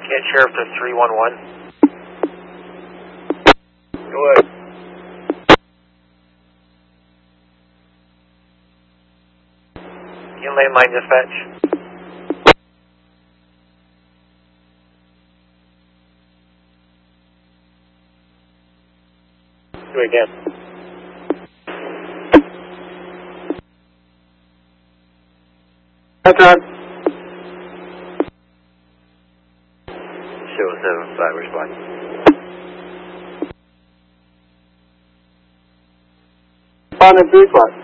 Kent Sheriff to 311. Go ahead. Inland Line Dispatch. Do it again. That's right. 075, respond. Responding 3 o'clock.